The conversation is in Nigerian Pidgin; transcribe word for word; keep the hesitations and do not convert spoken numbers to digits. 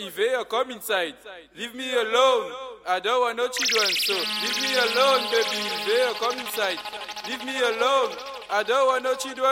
Veo, come inside. Leave me alone. I don't want no children, so leave me alone, baby. Veo, come inside. Leave me alone. I don't want no children.